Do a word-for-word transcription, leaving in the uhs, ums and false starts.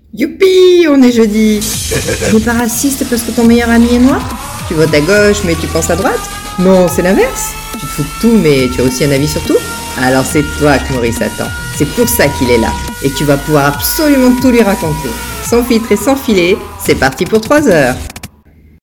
Youpi, on est jeudi. Tu n'es pas raciste parce que ton meilleur ami est noir? Tu votes à gauche mais tu penses à droite? Non, c'est l'inverse. Tu te fous de tout mais tu as aussi un avis sur tout? Alors c'est toi que Maurice attend. C'est pour ça qu'il est là. Et tu vas pouvoir absolument tout lui raconter. Sans filtre et sans filet, c'est parti pour trois heures.